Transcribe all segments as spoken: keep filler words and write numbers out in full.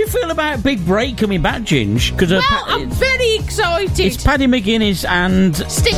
feel about Big Break coming back, Ginge? Because well, pa- I'm very excited. It's Paddy McGuinness and Stick.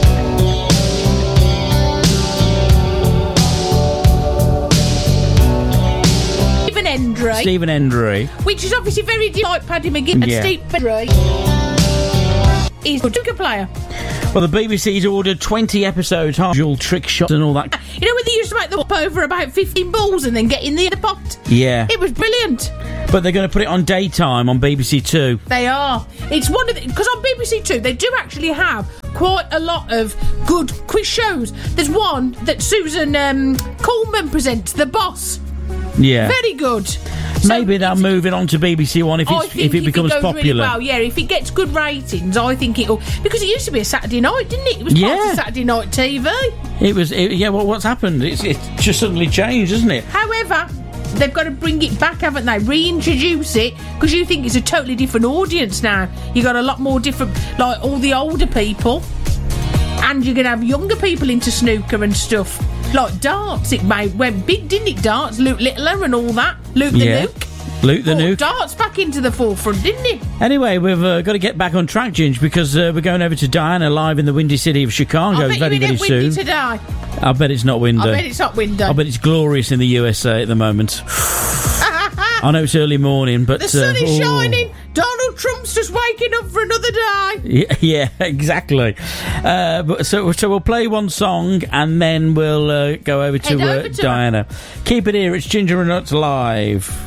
Stephen Hendry. Stephen Hendry, which is obviously very like Paddy McGuinness. Yeah. And Stephen Hendry is a good player. Well, the B B C's ordered twenty episodes, dual trick shots and all that. You know when they used to make them up over about fifteen balls and then get in the pot? Yeah. It was brilliant. But they're going to put it on daytime on B B C Two. They are. It's one of the... Because on B B C Two, they do actually have quite a lot of good quiz shows. There's one that Susan um, Coleman presents, The Boss. Yeah. Very good. So maybe they'll move it on to B B C One if, it's, if it becomes it goes popular. Really well, yeah, if it gets good ratings, I think it'll... Because it used to be a Saturday night, didn't it? It was part Yeah. of Saturday night T V. It was... It, yeah, well, what's happened? It's, it's just suddenly changed, isn't it? However, they've got to bring it back, haven't they? Reintroduce it, because you think it's a totally different audience now. You got a lot more different... Like, all the older people... And you're going to have younger people into snooker and stuff. Like darts, it made, went big, didn't it? Darts, Luke Littler and all that. Luke the Yeah. Nuke. Luke the Brought Nuke. Darts back into the forefront, didn't it? Anyway, we've uh, got to get back on track, Ginge, because uh, we're going over to Diana live in the windy city of Chicago I bet very, you very it windy soon. today. I bet it's not windy. I bet it's not windy. I bet it's glorious in the U S A at the moment. I know it's early morning, but... The sun uh, is oh. shining. Donald Trump's just waking up for another day. Yeah, yeah, exactly. Uh, but so, so we'll play one song and then we'll uh, go over to, Head uh, over to Diana. Keep it here. It's Ginger and Nuts Live.